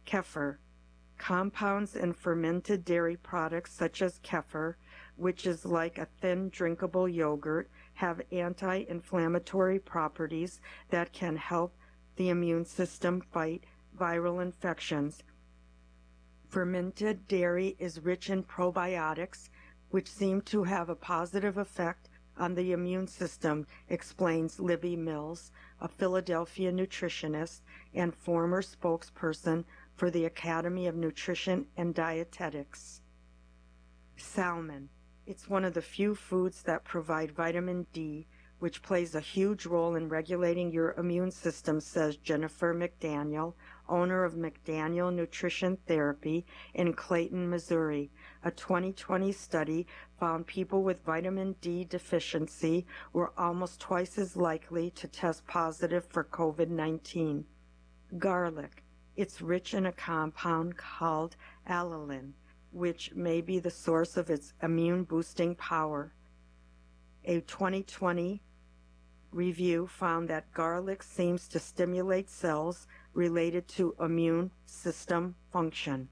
Kefir. Compounds in fermented dairy products such as kefir, which is like a thin drinkable yogurt, have anti-inflammatory properties that can help the immune system fight viral infections. Fermented dairy is rich in probiotics, which seem to have a positive effect on the immune system, explains Libby Mills, a Philadelphia nutritionist and former spokesperson for the Academy of Nutrition and Dietetics. Salmon. It's one of the few foods that provide vitamin D, which plays a huge role in regulating your immune system, says Jennifer McDaniel, owner of McDaniel Nutrition Therapy in Clayton, Missouri. A 2020 study found people with vitamin D deficiency were almost twice as likely to test positive for COVID-19. Garlic. It's rich in a compound called alanine, which may be the source of its immune-boosting power. A 2020 review found that garlic seems to stimulate cells related to immune system function.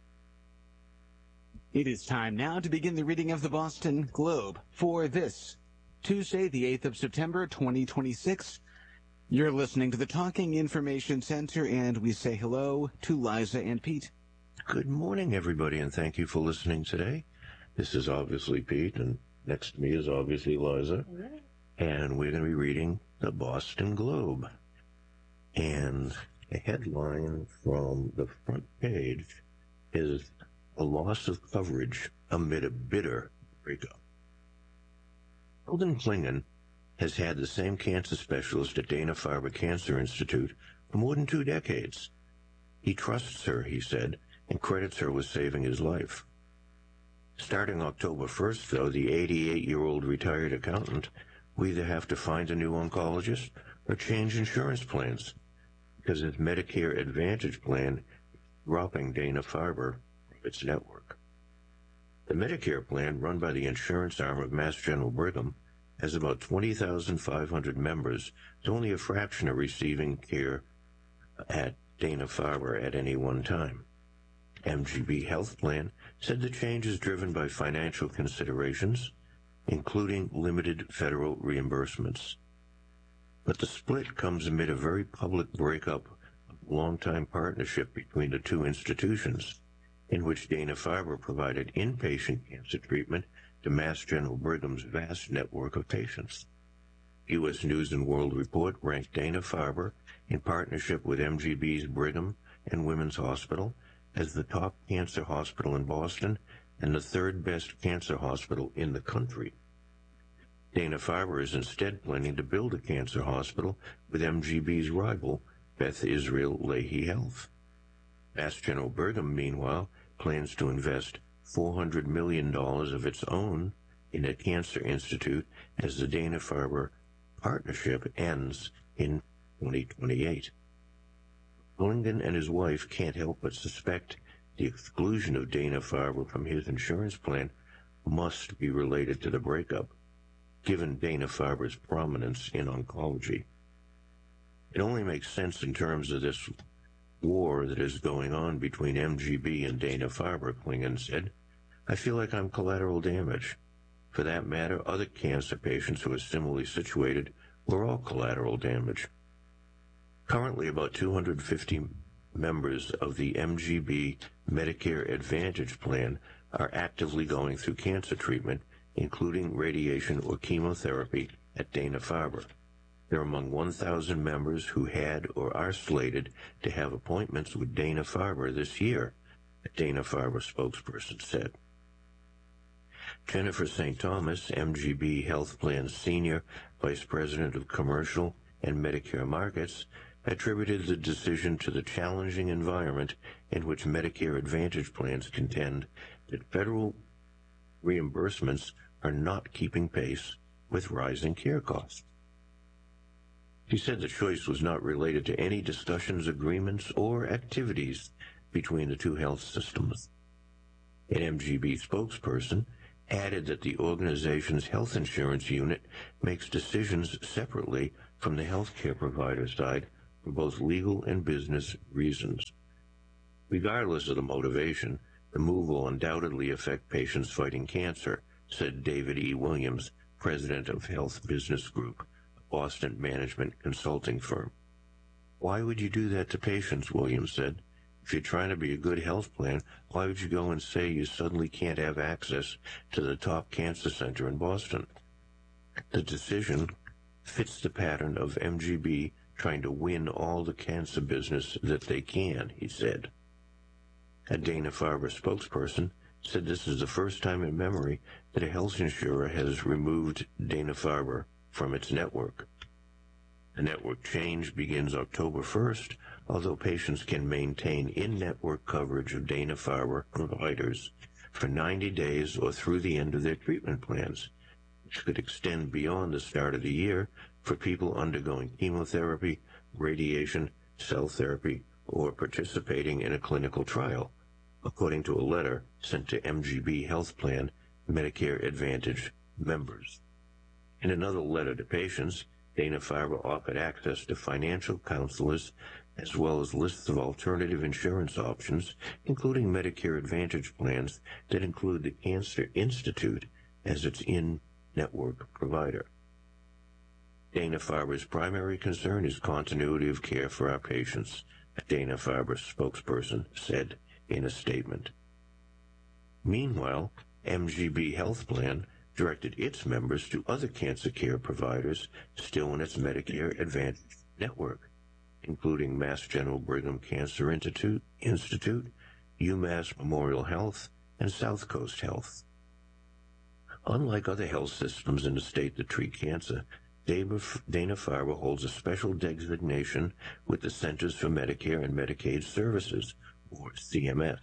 It is time now to begin the reading of the Boston Globe for this Tuesday, the 8th of September, 2026. You're listening to the Talking Information Center, and we say hello to Liza and Pete. Good morning, everybody, and thank you for listening today. This is obviously Pete, and next to me is obviously Liza. And we're going to be reading the Boston Globe. And a headline from the front page is a loss of coverage amid a bitter breakup. Eldon Klingon has had the same cancer specialist at Dana-Farber Cancer Institute for more than 2 decades. He trusts her, he said, and credits her with saving his life. Starting October 1st, though, the 88-year-old retired accountant will either have to find a new oncologist or change insurance plans, because his Medicare Advantage plan is dropping Dana-Farber from its network. The Medicare plan, run by the insurance arm of Mass General Brigham, has about 20,500 members, with only a fraction are receiving care at Dana-Farber at any one time. MGB Health Plan said the change is driven by financial considerations, including limited federal reimbursements. But the split comes amid a very public breakup of a long-time partnership between the two institutions, in which Dana-Farber provided inpatient cancer treatment to Mass General Brigham's vast network of patients. U.S. News & World Report ranked Dana-Farber, in partnership with MGB's Brigham and Women's Hospital, as the top cancer hospital in Boston and the 3rd best cancer hospital in the country. Dana-Farber is instead planning to build a cancer hospital with MGB's rival, Beth Israel Lahey Health. Mass General Brigham, meanwhile, plans to invest $400 million of its own in a cancer institute as the Dana-Farber partnership ends in 2028. Klingon and his wife can't help but suspect the exclusion of Dana-Farber from his insurance plan must be related to the breakup, given Dana-Farber's prominence in oncology. It only makes sense in terms of this war that is going on between MGB and Dana-Farber, Klingon said. I feel like I'm collateral damage. For that matter, other cancer patients who are similarly situated were all collateral damage. Currently, about 250 members of the MGB Medicare Advantage plan are actively going through cancer treatment, including radiation or chemotherapy at Dana-Farber. There are among 1,000 members who had or are slated to have appointments with Dana-Farber this year, a Dana-Farber spokesperson said. Jennifer St. Thomas, MGB Health Plan's Senior Vice President of Commercial and Medicare Markets, attributed the decision to the challenging environment in which Medicare Advantage plans contend that federal reimbursements are not keeping pace with rising care costs. She said the choice was not related to any discussions, agreements, or activities between the two health systems. An MGB spokesperson added that the organization's health insurance unit makes decisions separately from the healthcare provider side for both legal and business reasons. Regardless of the motivation, the move will undoubtedly affect patients fighting cancer, said David E. Williams, president of Health Business Group, a Boston management consulting firm. Why would you do that to patients, Williams said. If you're trying to be a good health plan, why would you go and say you suddenly can't have access to the top cancer center in Boston? The decision fits the pattern of MGB trying to win all the cancer business that they can, he said. A Dana-Farber spokesperson said this is the first time in memory that a health insurer has removed Dana-Farber from its network. The network change begins October 1st, although patients can maintain in-network coverage of Dana-Farber providers for 90 days or through the end of their treatment plans, which could extend beyond the start of the year for people undergoing chemotherapy, radiation, cell therapy, or participating in a clinical trial, according to a letter sent to MGB Health Plan Medicare Advantage members. In another letter to patients, Dana-Farber offered access to financial counselors as well as lists of alternative insurance options, including Medicare Advantage plans that include the Cancer Institute as its in-network provider. Dana-Farber's primary concern is continuity of care for our patients, a Dana-Farber spokesperson said in a statement. Meanwhile, MGB Health Plan directed its members to other cancer care providers still in its Medicare Advantage network, including Mass General Brigham Cancer Institute, UMass Memorial Health, and South Coast Health. Unlike other health systems in the state that treat cancer, Dana-Farber holds a special designation with the Centers for Medicare and Medicaid Services, or CMS.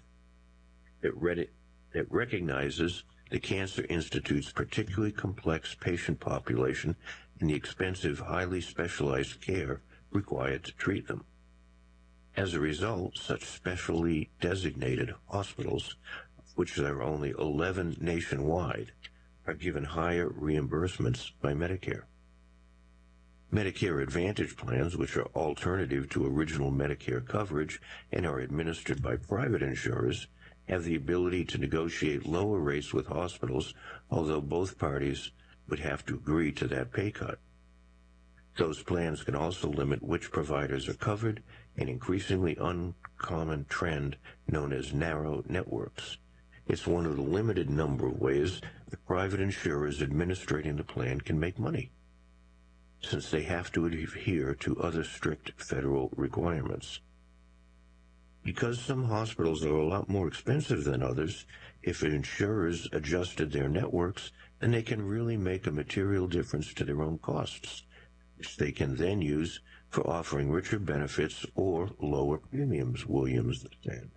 It recognizes the Cancer Institute's particularly complex patient population and the expensive, highly specialized care required to treat them. As a result, such specially designated hospitals, of which there are only 11 nationwide, are given higher reimbursements by Medicare. Medicare Advantage plans, which are alternative to original Medicare coverage and are administered by private insurers, have the ability to negotiate lower rates with hospitals, although both parties would have to agree to that pay cut. Those plans can also limit which providers are covered, an increasingly uncommon trend known as narrow networks. It's one of the limited number of ways the private insurers administrating the plan can make money, since they have to adhere to other strict federal requirements. Because some hospitals are a lot more expensive than others, if insurers adjusted their networks, then they can really make a material difference to their own costs, which they can then use for offering richer benefits or lower premiums, Williams said.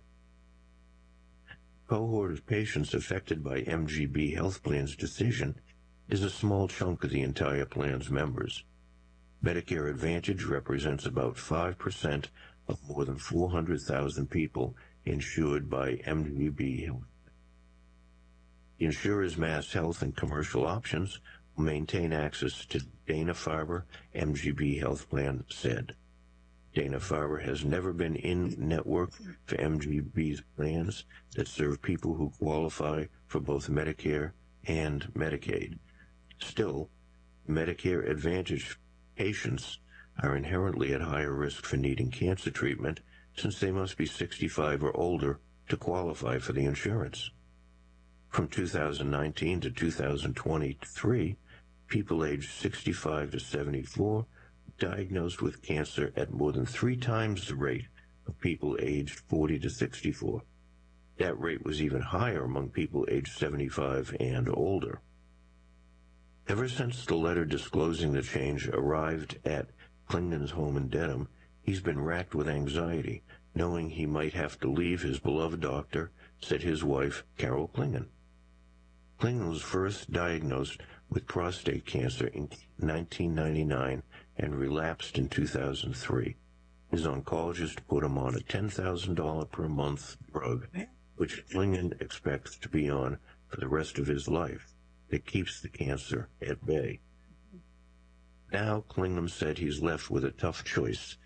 A cohort of patients affected by MGB Health Plan's decision is a small chunk of the entire plan's members. Medicare Advantage represents about 5% of more than 400,000 people insured by MGB Health. The insurer's Mass Health and commercial options will maintain access to Dana-Farber MGB Health Plan said. Dana-Farber has never been in-network for MGB's plans that serve people who qualify for both Medicare and Medicaid. Still, Medicare Advantage patients are inherently at higher risk for needing cancer treatment since they must be 65 or older to qualify for the insurance. From 2019 to 2023, people aged 65 to 74 diagnosed with cancer at more than 3 times the rate of people aged 40 to 64. That rate was even higher among people aged 75 and older. Ever since the letter disclosing the change arrived at Klingen's home in Dedham, he's been racked with anxiety, knowing he might have to leave his beloved doctor, said his wife, Carol Klingen. Klingen was first diagnosed with prostate cancer in 1999 and relapsed in 2003. His oncologist put him on a $10,000 per month drug, which Klingen expects to be on for the rest of his life, that keeps the cancer at bay. Now, Klingen said he's left with a tough choice.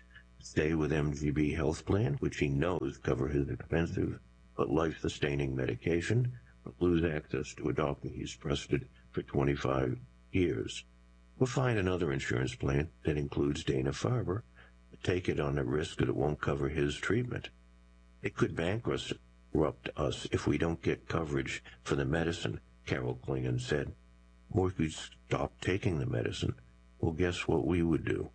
stay with MGB Health Plan, which he knows cover his expensive but life-sustaining medication, but lose access to a doctor he's trusted for 25 years. Or find another insurance plan that includes Dana-Farber, but take it on the risk that it won't cover his treatment. It could bankrupt us if we don't get coverage for the medicine, Carol Klingon said. Or if we stop taking the medicine. Well, guess what we would do?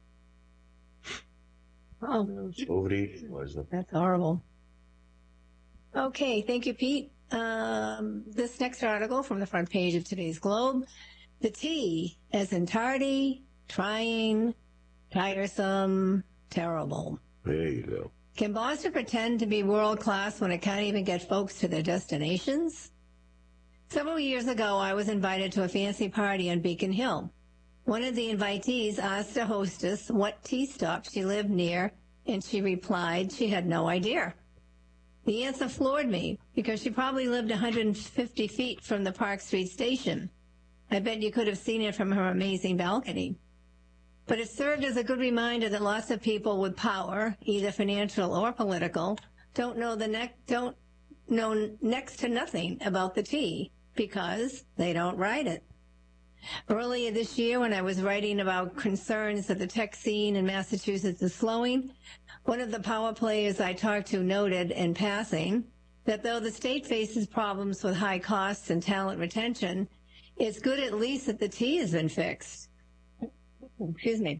Oh, Over to you, Liza. that's horrible. Okay, thank you, Pete. This next article from the front page of today's Globe. The T, as in tardy, trying, tiresome, terrible. There you go. Can Boston pretend to be world-class when it can't even get folks to their destinations? Several years ago, I was invited to a fancy party on Beacon Hill. One of the invitees asked a hostess what tea stop she lived near, and she replied she had no idea. The answer floored me, because she probably lived 150 feet from the Park Street station. I bet you could have seen it from her amazing balcony. But it served as a good reminder that lots of people with power, either financial or political, don't know next to nothing about the tea, because they don't write it. Earlier this year, when I was writing about concerns that the tech scene in Massachusetts is slowing, one of the power players I talked to noted in passing that though the state faces problems with high costs and talent retention, it's good at least that the tea has been fixed. Excuse me.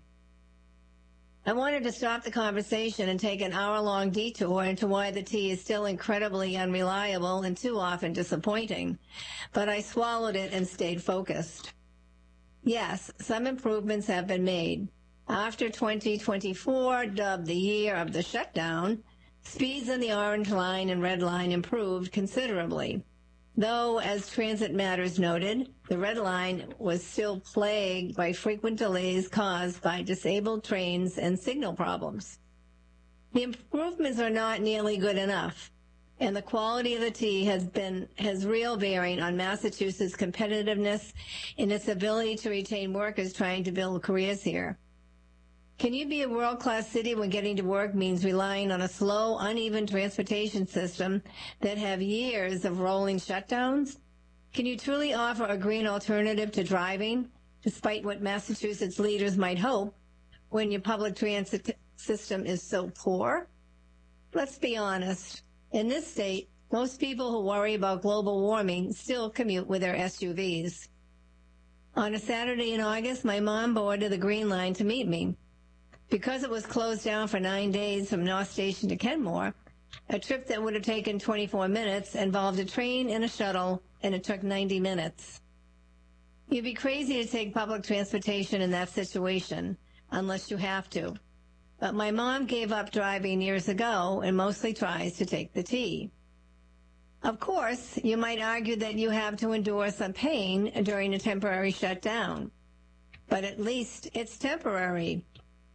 I wanted to stop the conversation and take an hour-long detour into why the tea is still incredibly unreliable and too often disappointing, but I swallowed it and stayed focused. Yes, some improvements have been made. After 2024, dubbed the year of the shutdown, speeds on the Orange Line and Red Line improved considerably. Though, as Transit Matters noted, the Red Line was still plagued by frequent delays caused by disabled trains and signal problems. The improvements are not nearly good enough, and the quality of the tea has real bearing on Massachusetts' competitiveness and its ability to retain workers trying to build careers here. Can you be a world-class city when getting to work means relying on a slow, uneven transportation system that have years of rolling shutdowns? Can you truly offer a green alternative to driving, despite what Massachusetts leaders might hope, when your public transit system is so poor? Let's be honest. In this state, most people who worry about global warming still commute with their SUVs. On a Saturday in August, my mom boarded the Green Line to meet me. Because it was closed down for 9 days from North Station to Kenmore, a trip that would have taken 24 minutes involved a train and a shuttle, and it took 90 minutes. You'd be crazy to take public transportation in that situation, unless you have to. But my mom gave up driving years ago and mostly tries to take the T. Of course, you might argue that you have to endure some pain during a temporary shutdown. But at least it's temporary.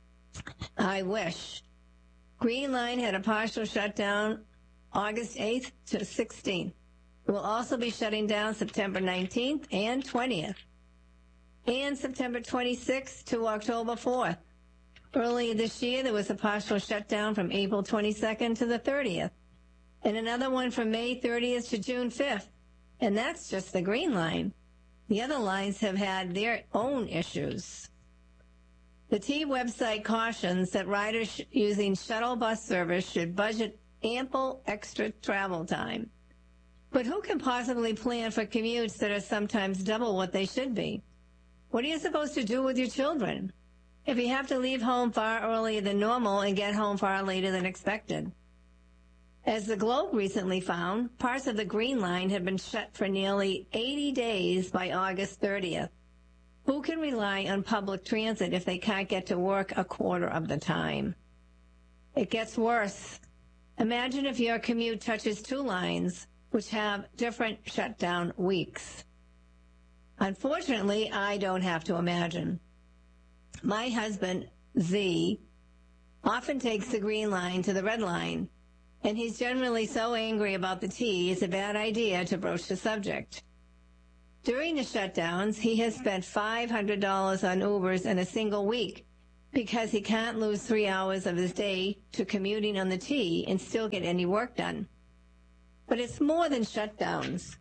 I wish. Green Line had a partial shutdown August 8th to 16th. It will also be shutting down September 19th and 20th, and September 26th to October 4th. Earlier this year, there was a partial shutdown from April 22nd to the 30th, and another one from May 30th to June 5th, and that's just the Green Line. The other lines have had their own issues. The T website cautions that riders using shuttle bus service should budget ample extra travel time. But who can possibly plan for commutes that are sometimes double what they should be? What are you supposed to do with your children if you have to leave home far earlier than normal and get home far later than expected? As the Globe recently found, parts of the Green Line have been shut for nearly 80 days by August 30th. Who can rely on public transit if they can't get to work a quarter of the time? It gets worse. Imagine if your commute touches two lines, which have different shutdown weeks. Unfortunately, I don't have to imagine. My husband, Z, often takes the Green Line to the Red Line, and he's generally so angry about the T, it's a bad idea to broach the subject. During the shutdowns, he has spent $500 on Ubers in a single week, because he can't lose 3 hours of his day to commuting on the T and still get any work done. But it's more than shutdowns.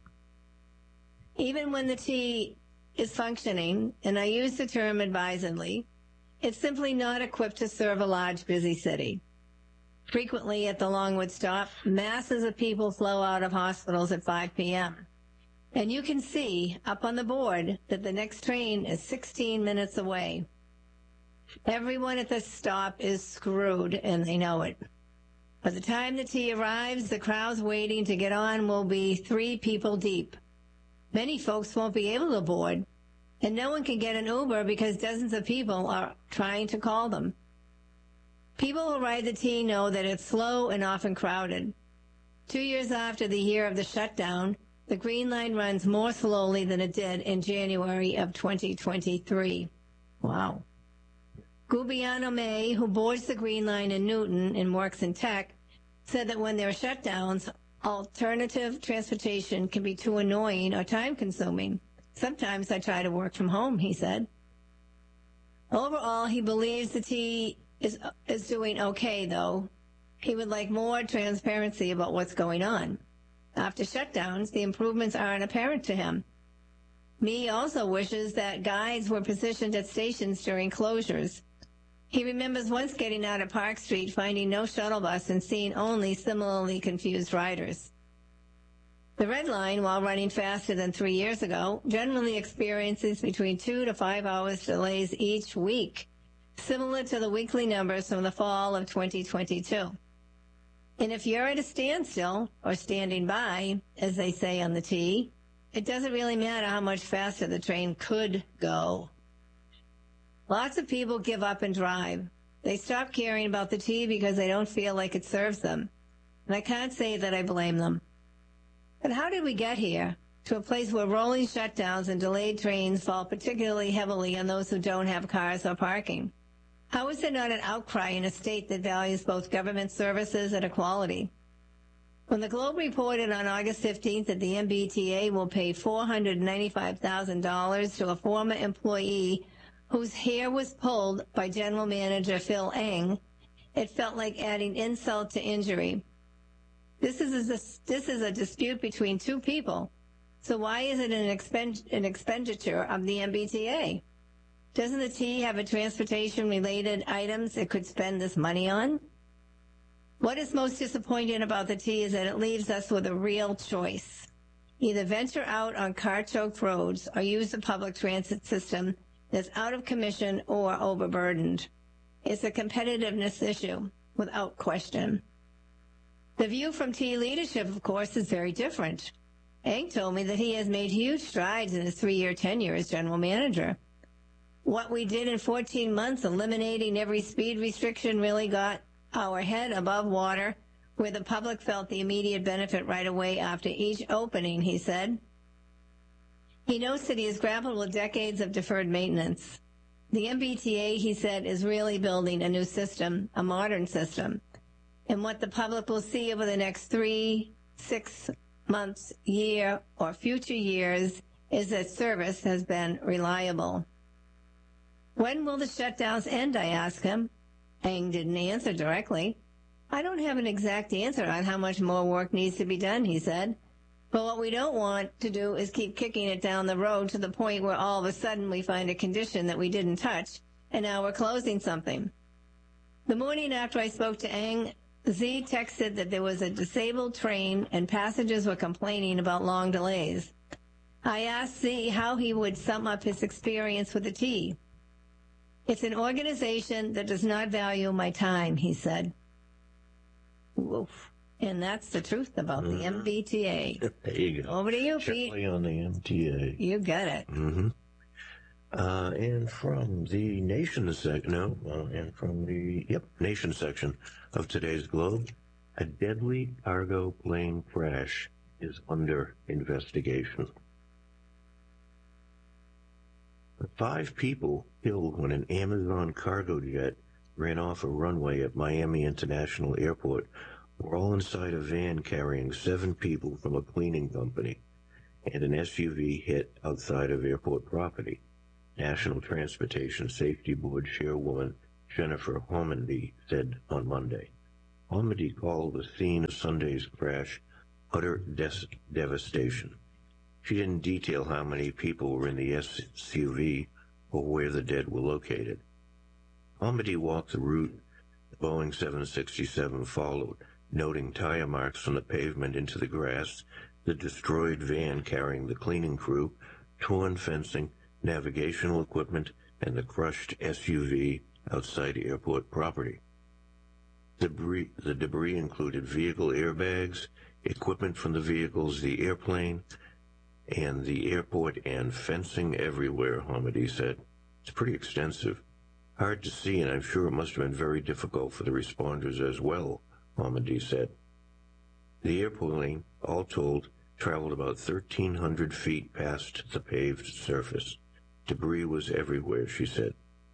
Even when the T is functioning, and I use the term advisedly, it's simply not equipped to serve a large, busy city. Frequently at the Longwood stop, masses of people flow out of hospitals at 5 p.m. And you can see up on the board that the next train is 16 minutes away. Everyone at the stop is screwed, and they know it. By the time the T arrives, the crowds waiting to get on will be 3 people deep. Many folks won't be able to board, and no one can get an Uber because dozens of people are trying to call them. People who ride the T know that it's slow and often crowded. 2 years after the year of the shutdown, the Green Line runs more slowly than it did in January of 2023. Wow. Gubiano May, who boards the Green Line in Newton and works in tech, said that when there are shutdowns, alternative transportation can be too annoying or time-consuming. Sometimes I try to work from home, he said. Overall, he believes the T is doing okay, though. He would like more transparency about what's going on. After shutdowns, the improvements aren't apparent to him. Mee also wishes that guides were positioned at stations during closures. He remembers once getting out at Park Street, finding no shuttle bus and seeing only similarly confused riders. The Red Line, while running faster than 3 years ago, generally experiences between 2 to 5 hours delays each week, similar to the weekly numbers from the fall of 2022. And if you're at a standstill, or standing by, as they say on the T, it doesn't really matter how much faster the train could go. Lots of people give up and drive. They stop caring about the T because they don't feel like it serves them. And I can't say that I blame them. But how did we get here, to a place where rolling shutdowns and delayed trains fall particularly heavily on those who don't have cars or parking? How is there not an outcry in a state that values both government services and equality? When the Globe reported on August 15th that the MBTA will pay $495,000 to a former employee whose hair was pulled by General Manager Phil Eng, it felt like adding insult to injury. This is a dispute between 2 people, so why is it an expenditure of the MBTA? Doesn't the T have a transportation-related items it could spend this money on? What is most disappointing about the T is that it leaves us with a real choice. Either venture out on car-choked roads or use the public transit system that's out of commission or overburdened. It's a competitiveness issue, without question. The view from T leadership, of course, is very different. Eng told me that he has made huge strides in his 3-year tenure as general manager. What we did in 14 months, eliminating every speed restriction, really got our head above water, where the public felt the immediate benefit right away after each opening, he said. He knows that he has grappled with decades of deferred maintenance. The MBTA, he said, is really building a new system, a modern system. And what the public will see over the next 3, 6 months, year, or future years is that service has been reliable. When will the shutdowns end, I asked him. Eng didn't answer directly. I don't have an exact answer on how much more work needs to be done, he said. But what we don't want to do is keep kicking it down the road to the point where all of a sudden we find a condition that we didn't touch, and now we're closing something. The morning after I spoke to Eng, Z texted that there was a disabled train and passengers were complaining about long delays. I asked Z how he would sum up his experience with the T. It's an organization that does not value my time, he said. Woof. And that's the truth about the MBTA. There you go. Over to you, Certainly Pete. on the MTA. You got it. Mm-hmm. And from the Nation section, Nation section of today's Globe, a deadly cargo plane crash is under investigation. 5 people killed when an Amazon cargo jet ran off a runway at Miami International Airport were all inside a van carrying 7 people from a cleaning company, and an SUV hit outside of airport property. National Transportation Safety Board Chairwoman Jennifer Homendy, said on Monday. Homendy called the scene of Sunday's crash utter devastation. She didn't detail how many people were in the SUV or where the dead were located. Homendy walked the route the Boeing 767 followed, noting tire marks from the pavement into the grass, the destroyed van carrying the cleaning crew, torn fencing, navigational equipment, and the crushed SUV outside airport property. The debris included vehicle airbags, equipment from the vehicles, the airplane, and the airport, and fencing everywhere, Homendy said. It's pretty extensive. Hard to see, and I'm sure it must have been very difficult for the responders as well, Homendy said. The airplane, all told, traveled about 1,300 feet past the paved surface. Debris was everywhere, she said.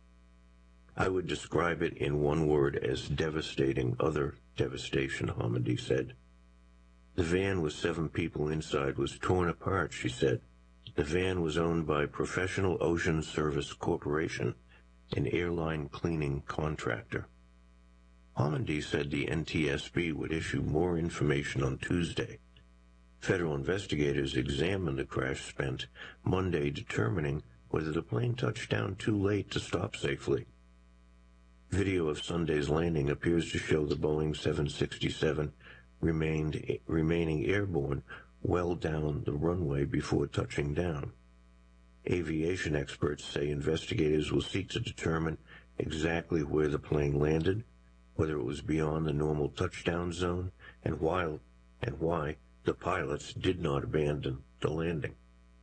I would describe it in one word as devastating, utter devastation, Homendy said. The van with 7 people inside was torn apart, she said. The van was owned by Professional Ocean Service Corporation, an airline cleaning contractor. Homendy said the NTSB would issue more information on Tuesday. Federal investigators examined the crash, spent Monday determining whether the plane touched down too late to stop safely. Video of Sunday's landing appears to show the Boeing 767 remaining airborne well down the runway before touching down. Aviation experts say investigators will seek to determine exactly where the plane landed, whether it was beyond the normal touchdown zone, and why the pilots did not abandon the landing.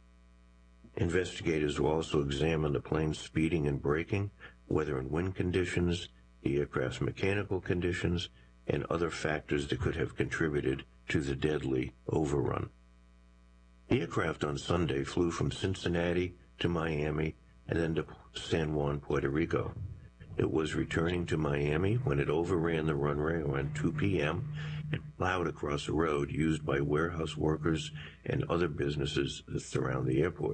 Investigators will also examine the plane's speeding and braking, weather and wind conditions, the aircraft's mechanical conditions, and other factors that could have contributed to the deadly overrun. The aircraft on Sunday flew from Cincinnati to Miami and then to San Juan, Puerto Rico. It was returning to Miami when it overran the runway around 2 p.m. and plowed across a road used by warehouse workers and other businesses that surround the airport.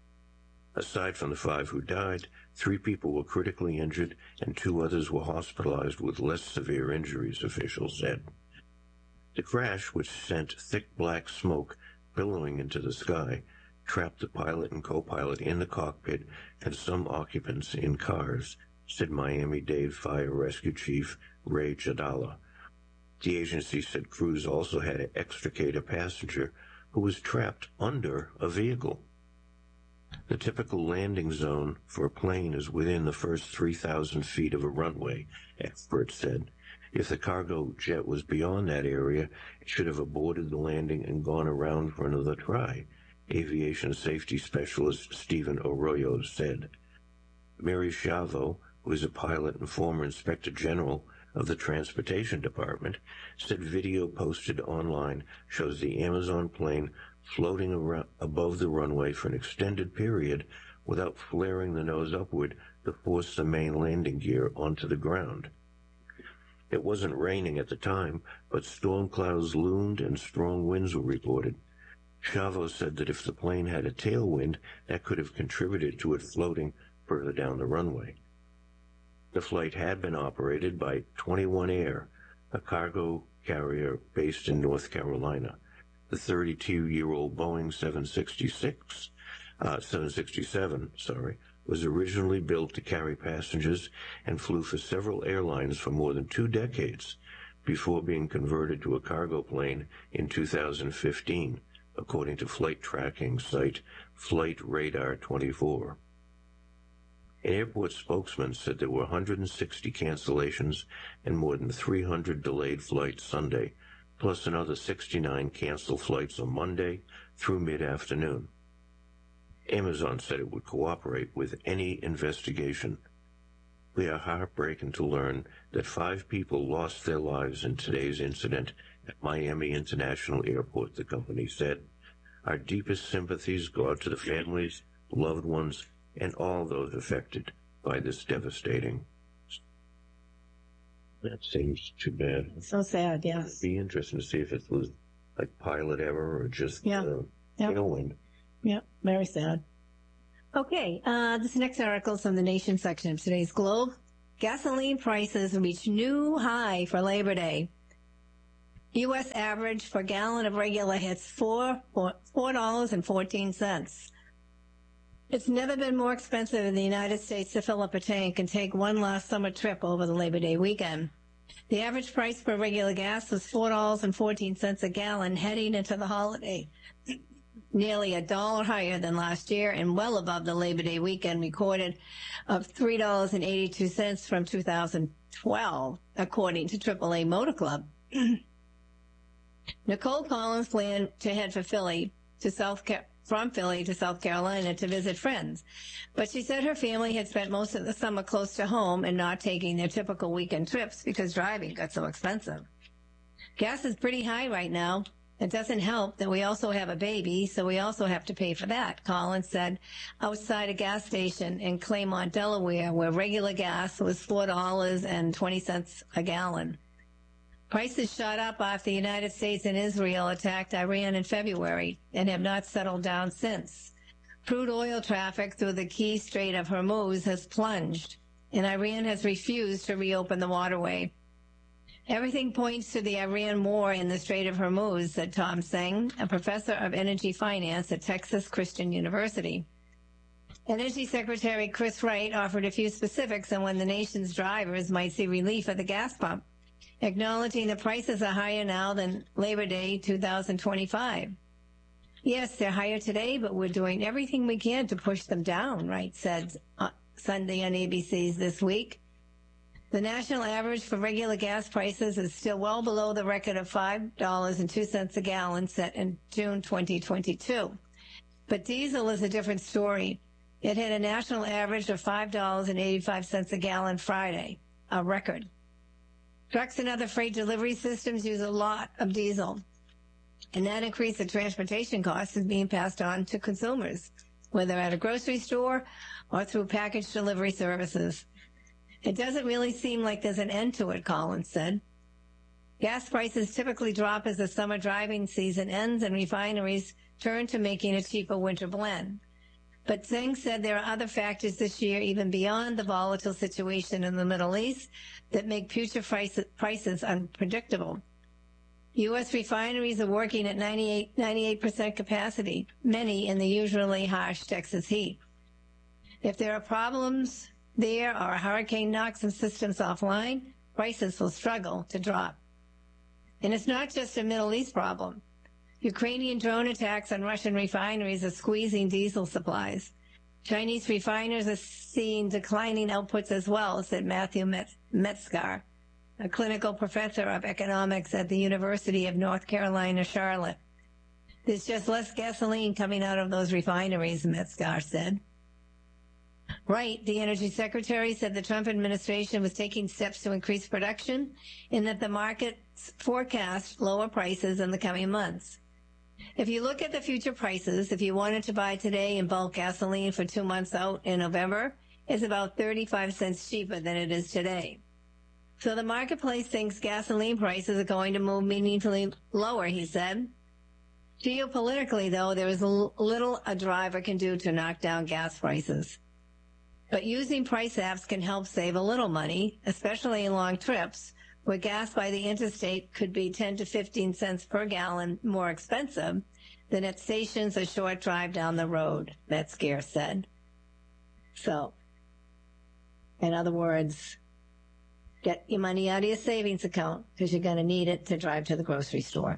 Aside from the 5 who died, 3 people were critically injured and 2 others were hospitalized with less severe injuries, officials said. The crash, which sent thick black smoke billowing into the sky, trapped the pilot and co-pilot in the cockpit and some occupants in cars, said Miami-Dade Fire Rescue Chief Ray Jadala. The agency said crews also had to extricate a passenger who was trapped under a vehicle. The typical landing zone for a plane is within the first 3,000 feet of a runway, experts said. If the cargo jet was beyond that area, it should have aborted the landing and gone around for another try, aviation safety specialist Stephen Arroyo said. Mary Chavo, who is a pilot and former Inspector General of the Transportation Department, said video posted online shows the Amazon plane floating above the runway for an extended period without flaring the nose upward to force the main landing gear onto the ground. It wasn't raining at the time, but storm clouds loomed and strong winds were reported. Chavo said that if the plane had a tailwind, that could have contributed to it floating further down the runway. The flight had been operated by 21 Air, a cargo carrier based in North Carolina. The 32-year-old Boeing 767 was originally built to carry passengers and flew for several airlines for more than 2 decades before being converted to a cargo plane in 2015, according to flight tracking site Flight Radar 24. An airport spokesman said there were 160 cancellations and more than 300 delayed flights Sunday, plus another 69 canceled flights on Monday through mid-afternoon. Amazon said it would cooperate with any investigation. We are heartbroken to learn that 5 people lost their lives in today's incident at Miami International Airport, the company said. Our deepest sympathies go out to the families, loved ones, and all those affected by this devastating. That seems too bad. So sad, yes. It'd be interesting to see if it was like pilot error or just tailwind. Yeah, very sad. Okay, this next article is from the Nation section of today's Globe. gasoline prices reach new high for Labor Day. U.S. average per gallon of regular hits $4.14. It's never been more expensive in the United States to fill up a tank and take one last summer trip over the Labor Day weekend. The average price per regular gas was $4.14 a gallon heading into the holiday, nearly $1 higher than last year and well above the Labor Day weekend recorded of $3.82 from 2012, according to AAA Motor Club. Nicole Collins planned to head from Philly to South Carolina to visit friends, but she said her family had spent most of the summer close to home and not taking their typical weekend trips because driving got so expensive. Gas is pretty high right now. It doesn't help that we also have a baby, so we also have to pay for that, Collins said outside a gas station in Claymont, Delaware, where regular gas was $4.20 a gallon. Prices shot up after the United States and Israel attacked Iran in February and have not settled down since. Crude oil traffic through the key Strait of Hormuz has plunged, and Iran has refused to reopen the waterway. Everything points to the Iran war in the Strait of Hormuz, said Tom Singh, a professor of energy finance at Texas Christian University. Energy Secretary Chris Wright offered a few specifics on when the nation's drivers might see relief at the gas pump, acknowledging the prices are higher now than Labor Day 2025. Yes, they're higher today, but we're doing everything we can to push them down, Wright said Sunday on ABC's This Week. The national average for regular gas prices is still well below the record of $5.02 a gallon set in June 2022. But diesel is a different story. It hit a national average of $5.85 a gallon Friday, a record. Trucks and other freight delivery systems use a lot of diesel, and that increase in transportation costs is being passed on to consumers, whether at a grocery store or through package delivery services. It doesn't really seem like there's an end to it, Collins said. Gas prices typically drop as the summer driving season ends and refineries turn to making a cheaper winter blend. But Singh said there are other factors this year, even beyond the volatile situation in the Middle East, that make future prices unpredictable. U.S. refineries are working at 98% capacity, many in the usually harsh Texas heat. If there are problems there or a hurricane knocks some systems offline, prices will struggle to drop. And it's not just a Middle East problem. Ukrainian drone attacks on Russian refineries are squeezing diesel supplies. Chinese refiners are seeing declining outputs as well, said Matthew Metzgar, a clinical professor of economics at the University of North Carolina, Charlotte. There's just less gasoline coming out of those refineries, Metzgar said. Wright, the energy secretary, said the Trump administration was taking steps to increase production and that the markets forecast lower prices in the coming months. If you look at the future prices, if you wanted to buy today in bulk gasoline for 2 months out in November, it's about 35 cents cheaper than it is today. So the marketplace thinks gasoline prices are going to move meaningfully lower, he said. Geopolitically, though, there is little a driver can do to knock down gas prices. But using price apps can help save a little money, especially in long trips, where gas by the interstate could be 10 to 15 cents per gallon more expensive than at stations a short drive down the road, Metzger said. So, in other words, get your money out of your savings account because you're going to need it to drive to the grocery store.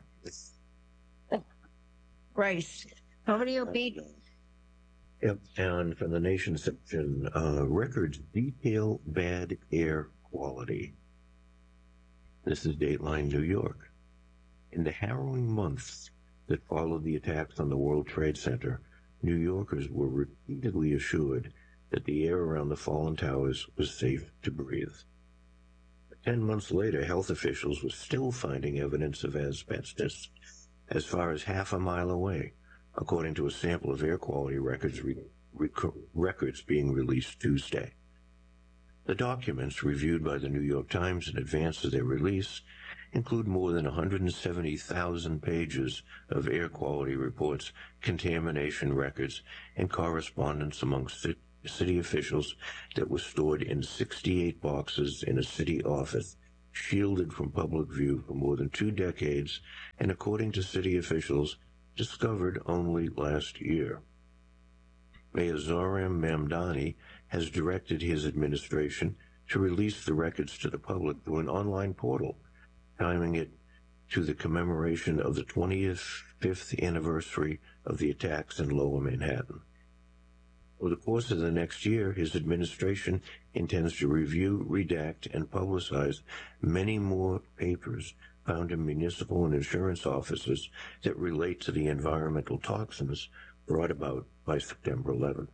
Right. Over to you, Pete. Yep, and from the Nation section, records detail bad air quality. This is Dateline New York. In the harrowing months that followed the attacks on the World Trade Center, New Yorkers were repeatedly assured that the air around the fallen towers was safe to breathe. 10 months later, health officials were still finding evidence of asbestos as far as half a mile away, according to a sample of air quality records being released Tuesday. The documents, reviewed by the New York Times in advance of their release, include more than 170,000 pages of air quality reports, contamination records, and correspondence among city officials that was stored in 68 boxes in a city office, shielded from public view for more than 2 decades, and according to city officials, discovered only last year. Mayor Zohran Mamdani has directed his administration to release the records to the public through an online portal, timing it to the commemoration of the 25th anniversary of the attacks in Lower Manhattan. Over the course of the next year, his administration intends to review, redact, and publicize many more papers found in municipal and insurance offices that relate to the environmental toxins brought about by September 11th.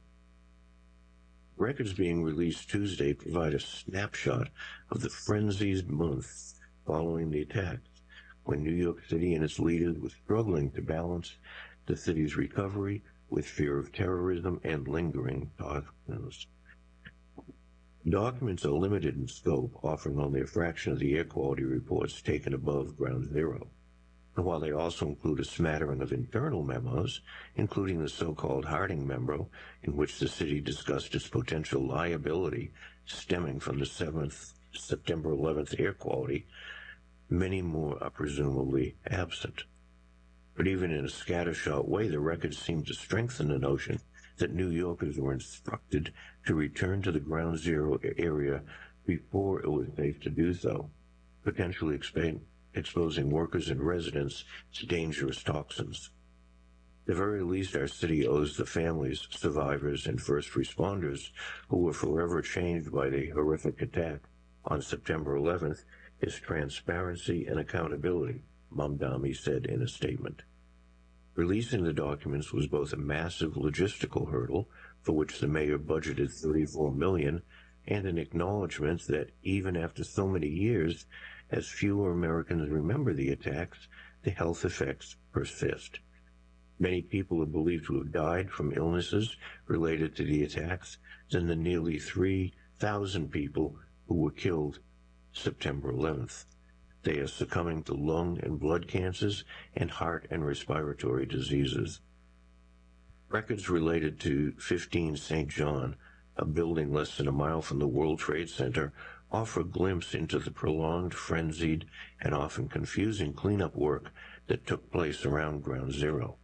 Records being released Tuesday provide a snapshot of the frenzied month following the attacks, when New York City and its leaders were struggling to balance the city's recovery with fear of terrorism and lingering toxins. Documents are limited in scope, offering only a fraction of the air quality reports taken above ground zero. And while they also include a smattering of internal memos, including the so-called Harding memo, in which the city discussed its potential liability stemming from the September 11th air quality, many more are presumably absent. But even in a scattershot way, the records seem to strengthen the notion that New Yorkers were instructed to return to the ground zero area before it was safe to do so, potentially exposing workers and residents to dangerous toxins. At the very least, our city owes the families, survivors, and first responders who were forever changed by the horrific attack on September 11th is transparency and accountability, Mamdani said in a statement. Releasing the documents was both a massive logistical hurdle, for which the mayor budgeted $34 million, and an acknowledgement that even after so many years, as fewer Americans remember the attacks, the health effects persist. Many people are believed to have died from illnesses related to the attacks than the nearly 3,000 people who were killed September 11th. They are succumbing to lung and blood cancers and heart and respiratory diseases. Records related to 15 St. John, a building less than a mile from the World Trade Center, offer a glimpse into the prolonged, frenzied, and often confusing cleanup work that took place around Ground Zero.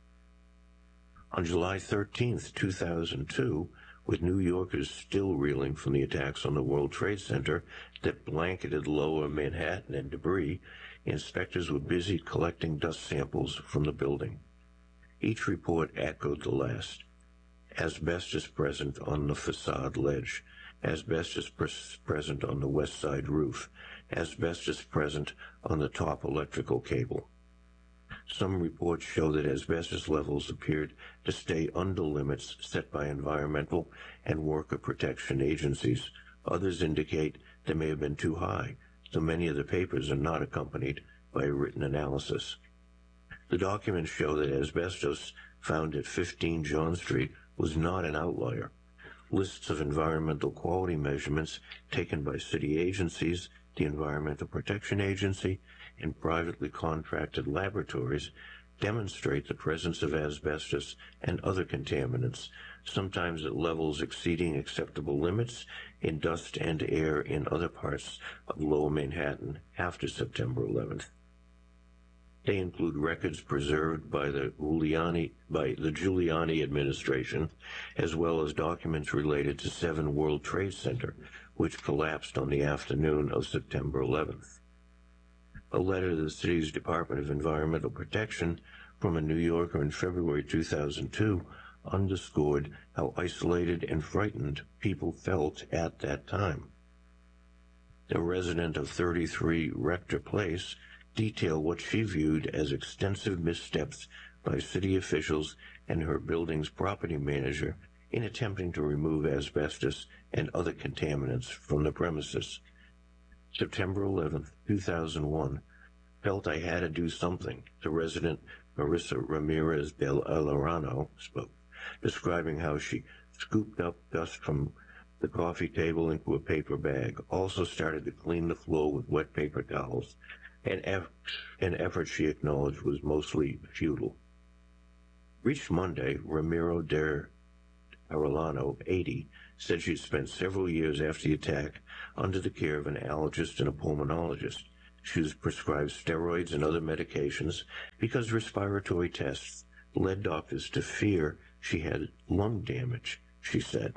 On July 13, 2002, with New Yorkers still reeling from the attacks on the World Trade Center that blanketed Lower Manhattan and debris, inspectors were busy collecting dust samples from the building. Each report echoed the last. Asbestos present on the facade ledge, asbestos present on the west side roof, asbestos present on the top electrical cable. Some reports show that asbestos levels appeared to stay under limits set by environmental and worker protection agencies. Others indicate they may have been too high, so many of the papers are not accompanied by a written analysis. The documents show that asbestos found at 15 John Street was not an outlier. Lists of environmental quality measurements taken by city agencies, the Environmental Protection Agency, and privately contracted laboratories demonstrate the presence of asbestos and other contaminants, sometimes at levels exceeding acceptable limits in dust and air in other parts of Lower Manhattan after September 11th. They include records preserved by the Giuliani administration, as well as documents related to 7 World Trade Center, which collapsed on the afternoon of September 11th. A letter to the city's Department of Environmental Protection from a New Yorker in February 2002 underscored how isolated and frightened people felt at that time. A resident of 33 Rector Place detailed what she viewed as extensive missteps by city officials and her building's property manager in attempting to remove asbestos and other contaminants from the premises. September 11, 2001, felt I had to do something, the resident Marissa Ramirez del Alerano spoke, describing how she scooped up dust from the coffee table into a paper bag, also started to clean the floor with wet paper towels, an effort she acknowledged was mostly futile. Reached Monday, Ramiro Arellano, 80, said she'd spent several years after the attack under the care of an allergist and a pulmonologist. She was prescribed steroids and other medications because respiratory tests led doctors to fear she had lung damage, she said.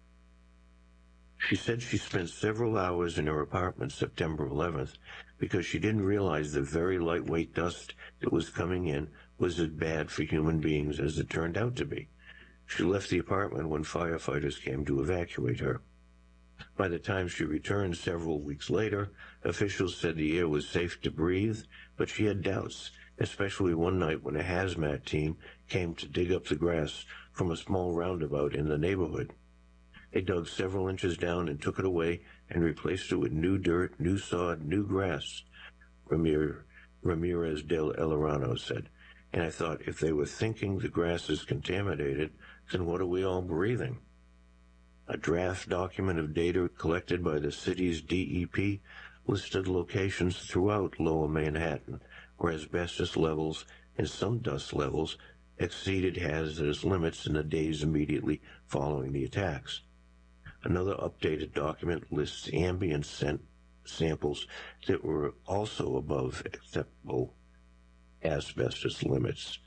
She said she spent several hours in her apartment September 11th because she didn't realize the very lightweight dust that was coming in was as bad for human beings as it turned out to be. She left the apartment when firefighters came to evacuate her. By the time she returned several weeks later, officials said the air was safe to breathe, but she had doubts, especially one night when a hazmat team came to dig up the grass from a small roundabout in the neighborhood. They dug several inches down and took it away and replaced it with new dirt, new sod, new grass, Ramirez del Elorano said. And I thought, if they were thinking the grass is contaminated, then what are we all breathing? A draft document of data collected by the city's DEP listed locations throughout Lower Manhattan where asbestos levels and some dust levels exceeded hazardous limits in the days immediately following the attacks. Another updated document lists ambient samples that were also above acceptable asbestos limits.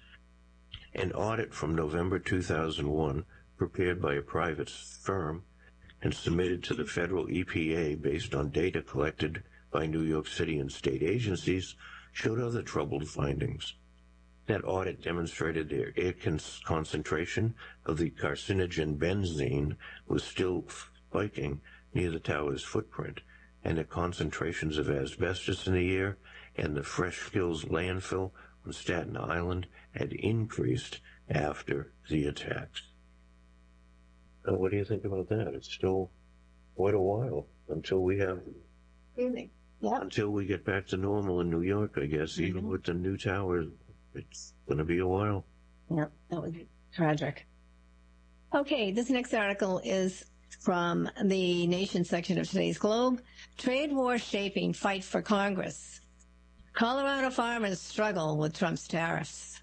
An audit from November 2001, prepared by a private firm and submitted to the federal EPA based on data collected by New York City and state agencies, showed other troubled findings. That audit demonstrated the air concentration of the carcinogen benzene was still spiking near the tower's footprint, and the concentrations of asbestos in the air and the Fresh Skills landfill on Staten Island had increased after the attacks. What do you think about that? It's still quite a while until we have... Really? Yeah. Until we get back to normal in New York, I guess. Mm-hmm. Even with the new tower, it's going to be a while. Yeah, that would be tragic. Okay, this next article is from the Nation section of today's Globe. Trade war shaping fight for Congress. Colorado farmers struggle with Trump's tariffs.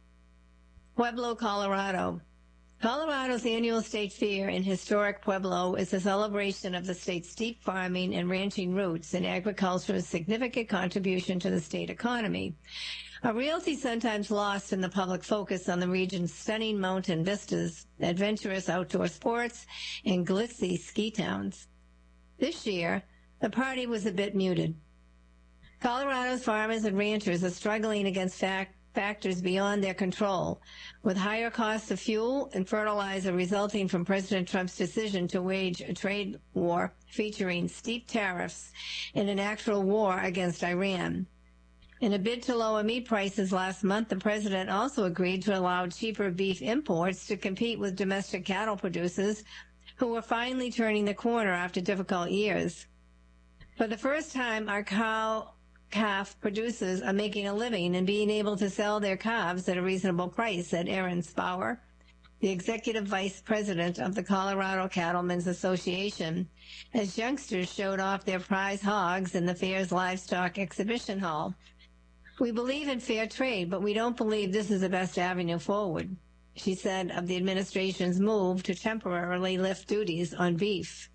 Pueblo, Colorado. Colorado's annual state fair in historic Pueblo is a celebration of the state's deep farming and ranching roots and agriculture's significant contribution to the state economy. A realty sometimes lost in the public focus on the region's stunning mountain vistas, adventurous outdoor sports, and glitzy ski towns. This year, the party was a bit muted. Colorado's farmers and ranchers are struggling against factors beyond their control, with higher costs of fuel and fertilizer resulting from President Trump's decision to wage a trade war featuring steep tariffs and an actual war against Iran. In a bid to lower meat prices last month, the president also agreed to allow cheaper beef imports to compete with domestic cattle producers who were finally turning the corner after difficult years. For the first time, our calf producers are making a living and being able to sell their calves at a reasonable price, said Aaron Spauer, the executive vice president of the Colorado Cattlemen's Association, as youngsters showed off their prize hogs in the fair's livestock exhibition hall. We believe in fair trade, but we don't believe this is the best avenue forward, she said of the administration's move to temporarily lift duties on beef.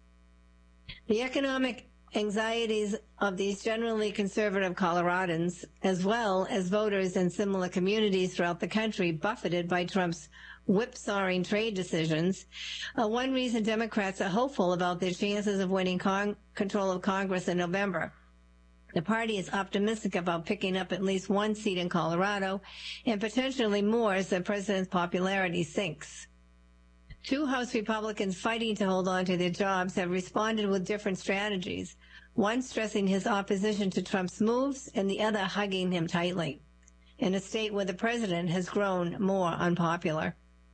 The economic anxieties of these generally conservative Coloradans, as well as voters in similar communities throughout the country buffeted by Trump's whipsawing trade decisions, are one reason Democrats are hopeful about their chances of winning control of Congress in November. The party is optimistic about picking up at least one seat in Colorado and potentially more as the president's popularity sinks. Two House Republicans fighting to hold on to their jobs have responded with different strategies, one stressing his opposition to Trump's moves and the other hugging him tightly, in a state where the president has grown more unpopular.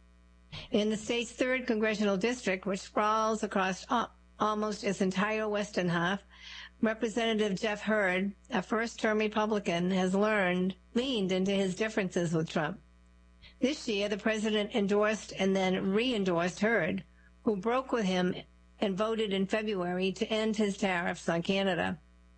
In the state's 3rd congressional district, which sprawls across almost its entire western half, Representative Jeff Hurd, a first-term Republican, has leaned into his differences with Trump. This year, the president endorsed and then re-endorsed Hurd, who broke with him and voted in February to end his tariffs on Canada.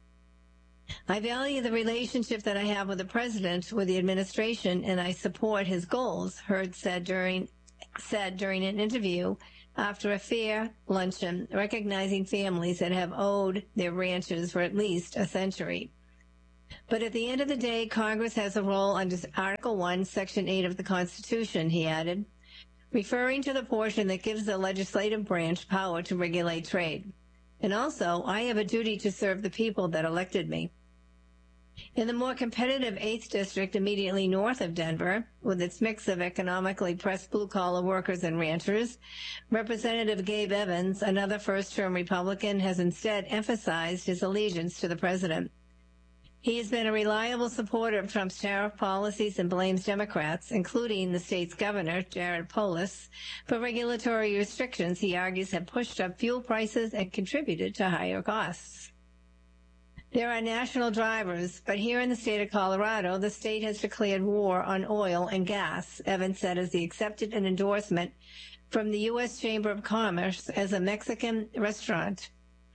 I value the relationship that I have with the president, with the administration, and I support his goals, Hurd said during an interview after a fair luncheon recognizing families that have owed their ranches for at least a century. But at the end of the day, Congress has a role under Article 1, Section 8 of the Constitution, he added, referring to the portion that gives the legislative branch power to regulate trade. And also, I have a duty to serve the people that elected me. In the more competitive 8th District immediately north of Denver, with its mix of economically pressed blue-collar workers and ranchers, Representative Gabe Evans, another first-term Republican, has instead emphasized his allegiance to the president. He has been a reliable supporter of Trump's tariff policies and blames Democrats, including the state's governor, Jared Polis, for regulatory restrictions he argues have pushed up fuel prices and contributed to higher costs. There are national drivers, but here in the state of Colorado, the state has declared war on oil and gas, Evans said as he accepted an endorsement from the U.S. Chamber of Commerce at a Mexican restaurant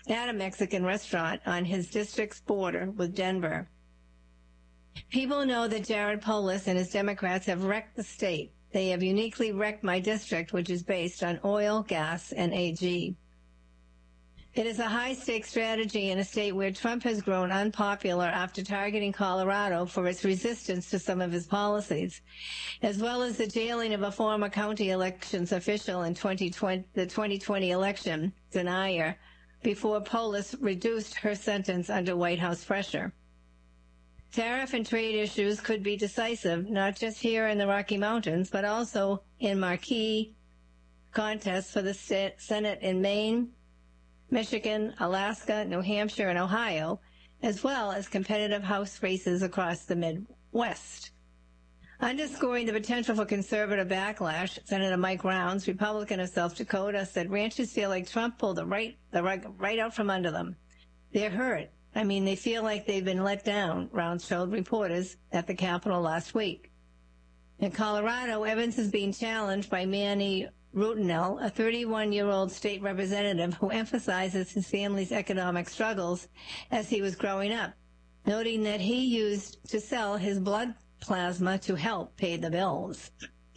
on his district's border with Denver. People know that Jared Polis and his Democrats have wrecked the state. They have uniquely wrecked my district, which is based on oil, gas, and AG. It is a high-stakes strategy in a state where Trump has grown unpopular after targeting Colorado for its resistance to some of his policies, as well as the jailing of a former county elections official in the 2020 election, Denier, before Polis reduced her sentence under White House pressure. Tariff and trade issues could be decisive, not just here in the Rocky Mountains, but also in marquee contests for the Senate in Maine, Michigan, Alaska, New Hampshire, and Ohio, as well as competitive House races across the Midwest. Underscoring the potential for conservative backlash, Senator Mike Rounds, Republican of South Dakota, said ranchers feel like Trump pulled the rug right out from under them. They're hurt. I mean, they feel like they've been let down, Rounds told reporters at the Capitol last week. In Colorado, Evans is being challenged by Manny Rutinel, a 31-year-old state representative who emphasizes his family's economic struggles as he was growing up, noting that he used to sell his blood plasma to help pay the bills.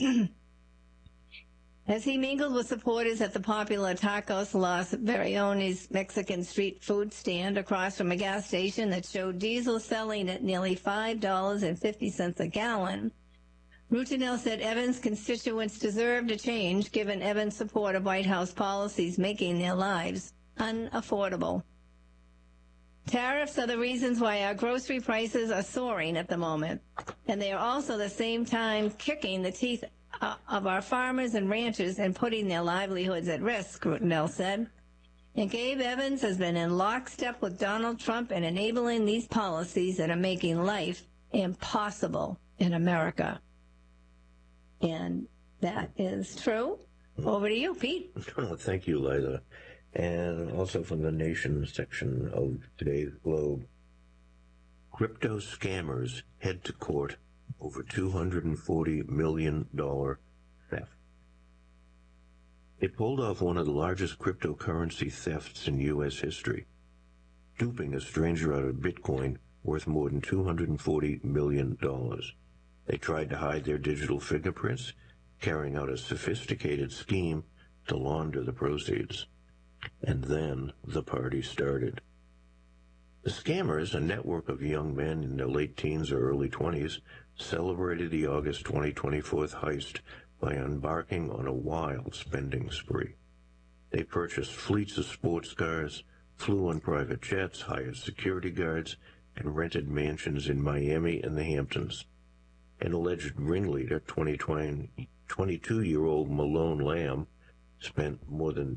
As he mingled with supporters at the popular Tacos Los Veriones Mexican street food stand across from a gas station that showed diesel selling at nearly $5.50 a gallon, Rutinel said Evans' constituents deserved a change given Evans' support of White House policies making their lives unaffordable. Tariffs are the reasons why our grocery prices are soaring at the moment, and they are also the same time kicking the teeth of our farmers and ranchers and putting their livelihoods at risk, Rutinel said. And Gabe Evans has been in lockstep with Donald Trump in enabling these policies that are making life impossible in America. And that is true. Over to you, Pete. Thank you, Liza. And also from the Nation section of today's Globe. Crypto scammers head to court over $240 million theft. They pulled off one of the largest cryptocurrency thefts in U.S. history, duping a stranger out of Bitcoin worth more than $240 million. They tried to hide their digital fingerprints, carrying out a sophisticated scheme to launder the proceeds. And then the party started. The scammers, a network of young men in their late teens or early 20s, celebrated the August 2024 heist by embarking on a wild spending spree. They purchased fleets of sports cars, flew on private jets, hired security guards, and rented mansions in Miami and the Hamptons. An alleged ringleader, 22-year-old Malone Lamb, spent more than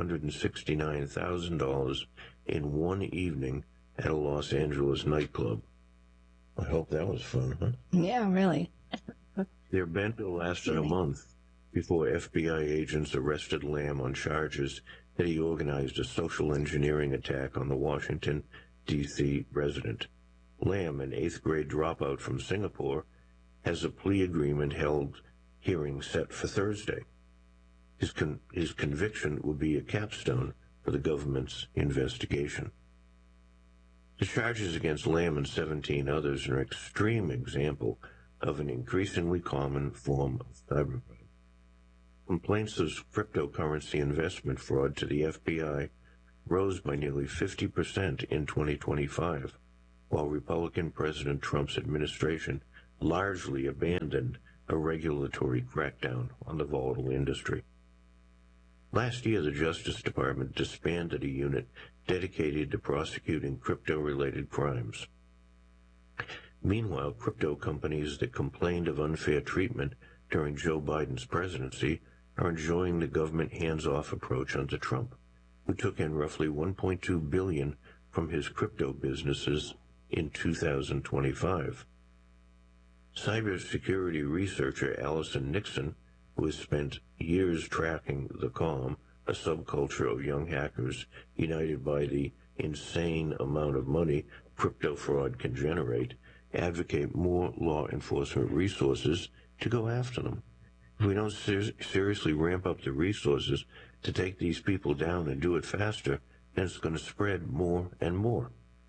$569,000 in one evening at a Los Angeles nightclub. I hope that was fun, huh? Yeah, really. Their bender lasted a month before FBI agents arrested Lamb on charges that he organized a social engineering attack on the Washington, D.C. resident. Lamb, an 8th grade dropout from Singapore, has a plea agreement hearing set for Thursday. His conviction will be a capstone for the government's investigation. The charges against Lamb and 17 others are an extreme example of an increasingly common form of cybercrime. complaints of cryptocurrency investment fraud to the FBI rose by nearly 50% in 2025, while Republican President Trump's administration largely abandoned a regulatory crackdown on the volatile industry. Last year, the Justice Department disbanded a unit dedicated to prosecuting crypto-related crimes. Meanwhile, crypto companies that complained of unfair treatment during Joe Biden's presidency are enjoying the government hands-off approach under Trump, who took in roughly $1.2 billion from his crypto businesses in 2025. Cybersecurity researcher Allison Nixon, who has spent years tracking the Calm, a subculture of young hackers united by the insane amount of money crypto fraud can generate, advocate more law enforcement resources to go after them. If we don't seriously ramp up the resources to take these people down and do it faster, then it's going to spread more and more.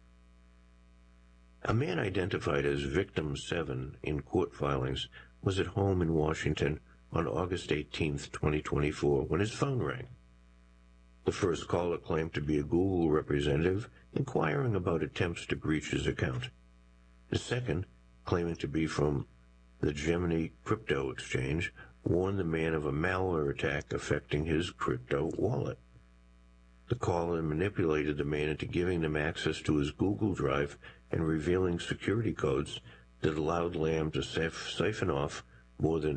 A man identified as Victim 7 in court filings was at home in Washington on August 18, 2024, when his phone rang. The first caller claimed to be a Google representative inquiring about attempts to breach his account. The second, claiming to be from the Gemini crypto exchange, warned the man of a malware attack affecting his crypto wallet. The caller manipulated the man into giving them access to his Google Drive and revealing security codes that allowed Lam to siphon off more than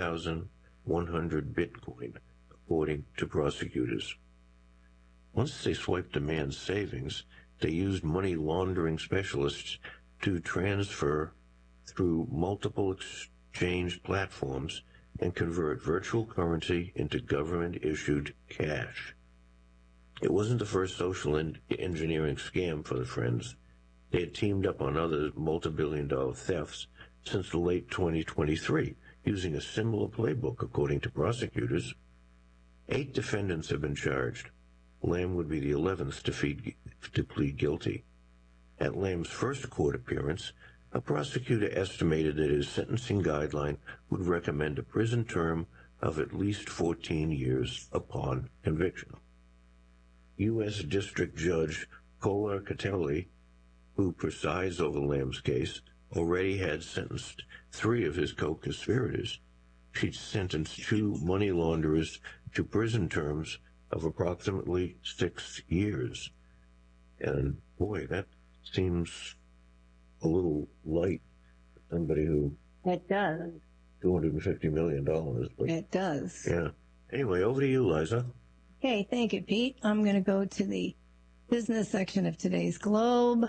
4,100 Bitcoin, according to prosecutors. Once they swiped the man's savings, they used money laundering specialists to transfer through multiple exchange platforms and convert virtual currency into government-issued cash. It wasn't the first social engineering scam for the friends. They had teamed up on other multi-billion-dollar thefts since the late 2023, using a similar playbook, according to prosecutors. 8 defendants have been charged. Lam would be the 11th to plead guilty. At Lam's first court appearance, a prosecutor estimated that his sentencing guideline would recommend a prison term of at least 14 years upon conviction. U.S. District Judge Kolar Catelli, who presides over Lam's case, already had sentenced 3 of his co-conspirators. She'd sentenced 2 money launderers to prison terms of approximately 6 years. And boy, that seems a little light for somebody who... It does. $250 million. But, it does. Yeah. Anyway, over to you, Liza. Okay, thank you, Pete. I'm going to go to the business section of today's Globe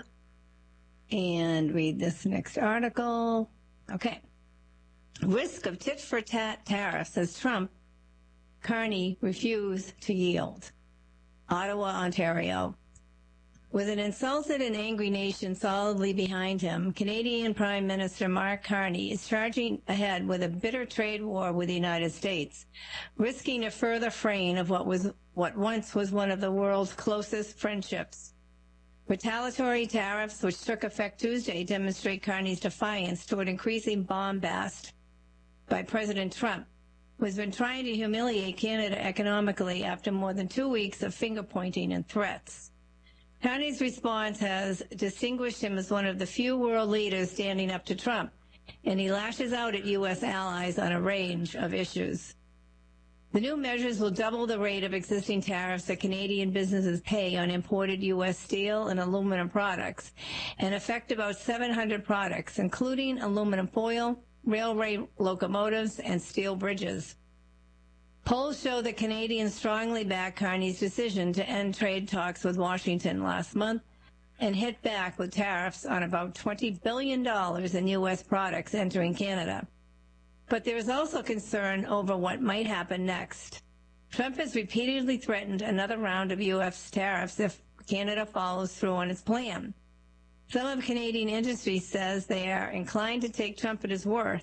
and read this next article. Okay. Risk of tit-for-tat tariffs as Trump, Carney refuse to yield. Ottawa, Ontario. With an insulted and angry nation solidly behind him, Canadian Prime Minister Mark Carney is charging ahead with a bitter trade war with the United States, risking a further fraying of what once was one of the world's closest friendships. Retaliatory tariffs, which took effect Tuesday, demonstrate Carney's defiance toward increasing bombast by President Trump, who has been trying to humiliate Canada economically after more than 2 weeks of finger-pointing and threats. Carney's response has distinguished him as one of the few world leaders standing up to Trump, and he lashes out at U.S. allies on a range of issues. The new measures will double the rate of existing tariffs that Canadian businesses pay on imported U.S. steel and aluminum products, and affect about 700 products, including aluminum foil, railway locomotives, and steel bridges. Polls show that Canadians strongly back Carney's decision to end trade talks with Washington last month and hit back with tariffs on about $20 billion in U.S. products entering Canada. But there is also concern over what might happen next. Trump has repeatedly threatened another round of U.S. tariffs if Canada follows through on its plan. Some of Canadian industry says they are inclined to take Trump at his word,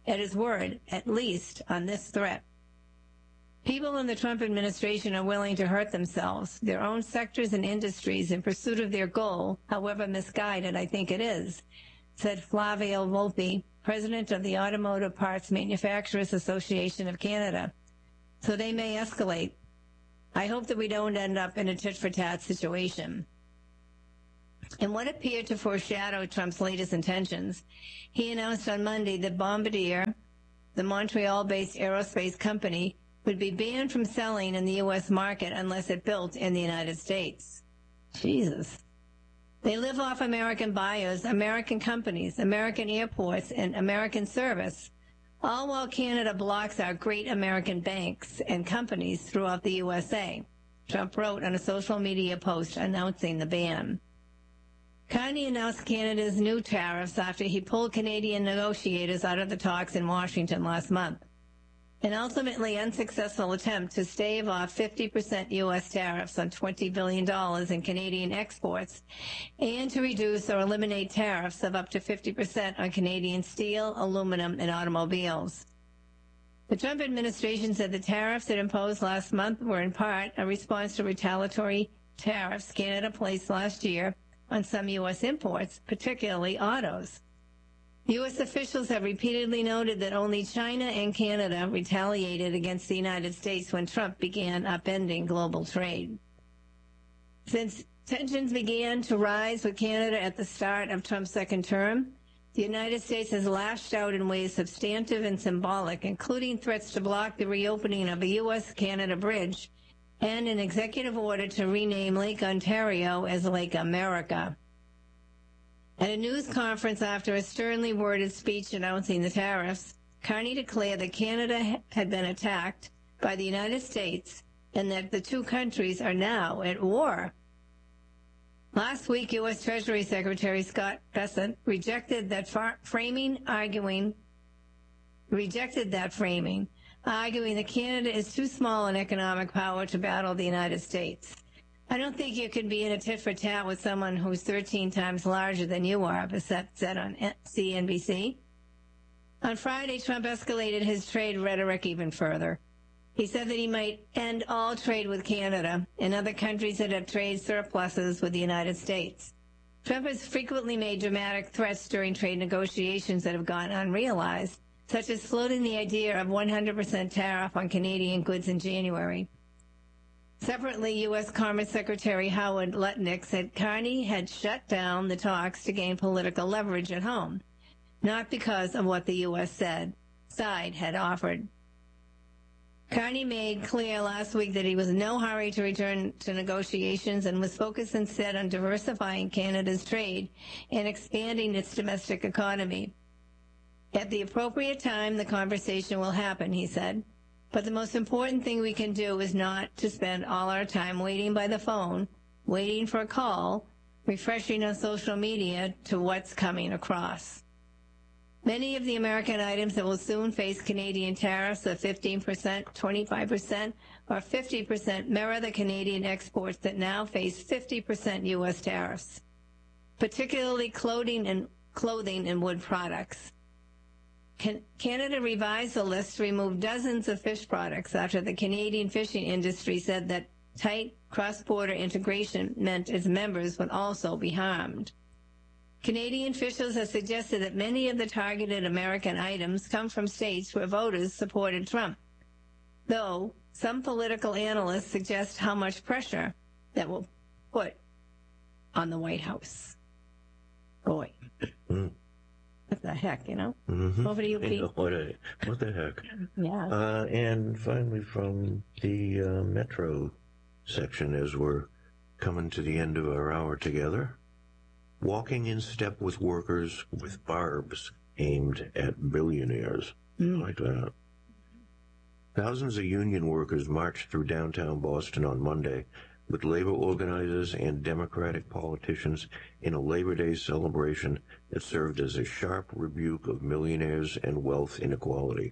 at least on this threat. People in the Trump administration are willing to hurt themselves, their own sectors and industries, in pursuit of their goal, however misguided I think it is, said Flavio Volpi, president of the Automotive Parts Manufacturers Association of Canada. so they may escalate. I hope that we don't end up in a tit-for-tat situation. In what appeared to foreshadow Trump's latest intentions, he announced on Monday that Bombardier, the Montreal-based aerospace company, would be banned from selling in the U.S. market unless it built in the United States. Jesus. They live off American buyers, American companies, American airports, and American service, all while Canada blocks our great American banks and companies throughout the USA, Trump wrote on a social media post announcing the ban. Carney announced Canada's new tariffs after he pulled Canadian negotiators out of the talks in Washington last month. An ultimately unsuccessful attempt to stave off 50% U.S. tariffs on $20 billion in Canadian exports and to reduce or eliminate tariffs of up to 50% on Canadian steel, aluminum, and automobiles. The Trump administration said the tariffs it imposed last month were in part a response to retaliatory tariffs Canada placed last year on some U.S. imports, particularly autos. U.S. officials have repeatedly noted that only China and Canada retaliated against the United States when Trump began upending global trade. Since tensions began to rise with Canada at the start of Trump's second term, the United States has lashed out in ways substantive and symbolic, including threats to block the reopening of a U.S.-Canada bridge and an executive order to rename Lake Ontario as Lake America. At a news conference after a sternly worded speech announcing the tariffs, Carney declared that Canada had been attacked by the United States and that the two countries are now at war. Last week, U.S. Treasury Secretary Scott Bessent rejected that framing, arguing that Canada is too small an economic power to battle the United States. I don't think you can be in a tit-for-tat with someone who's 13 times larger than you are, Bessent said on CNBC. On Friday, Trump escalated his trade rhetoric even further. He said that he might end all trade with Canada and other countries that have trade surpluses with the United States. Trump has frequently made dramatic threats during trade negotiations that have gone unrealized, such as floating the idea of 100% tariff on Canadian goods in January. Separately, U.S. Commerce Secretary Howard Lutnick said Carney had shut down the talks to gain political leverage at home, not because of what the U.S. side had offered. Carney made clear last week that he was in no hurry to return to negotiations and was focused instead on diversifying Canada's trade and expanding its domestic economy. At the appropriate time, the conversation will happen, he said. But the most important thing we can do is not to spend all our time waiting by the phone, waiting for a call, refreshing on social media to what's coming across. Many of the American items that will soon face Canadian tariffs of 15%, 25%, or 50% mirror the Canadian exports that now face 50% U.S. tariffs, particularly clothing and wood products. Canada revised the list to remove dozens of fish products after the Canadian fishing industry said that tight cross-border integration meant its members would also be harmed. Canadian officials have suggested that many of the targeted American items come from states where voters supported Trump, though some political analysts suggest how much pressure that will put on the White House. Boy. What the heck, you know? Mm-hmm. Over to you, Pete. What the heck? Yeah. And finally, from the Metro section, as we're coming to the end of our hour together, walking in step with workers with barbs aimed at billionaires. Like that. Thousands of union workers marched through downtown Boston on Monday with labor organizers and Democratic politicians in a Labor Day celebration that served as a sharp rebuke of millionaires and wealth inequality.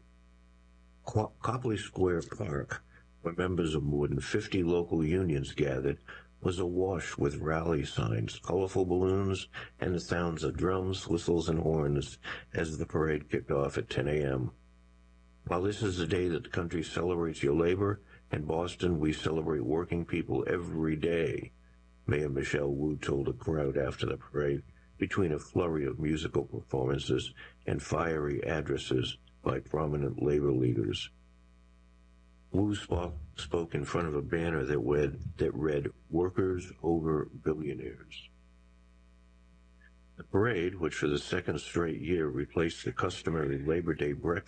Copley Square Park, where members of more than 50 local unions gathered, was awash with rally signs, colorful balloons, and the sounds of drums, whistles, and horns as the parade kicked off at 10 a.m. While this is the day that the country celebrates your labor, in Boston, we celebrate working people every day, Mayor Michelle Wu told a crowd after the parade, between a flurry of musical performances and fiery addresses by prominent labor leaders. Wu spoke in front of a banner that read, "Workers over Billionaires." The parade, which for the second straight year replaced the customary Labor Day breakfast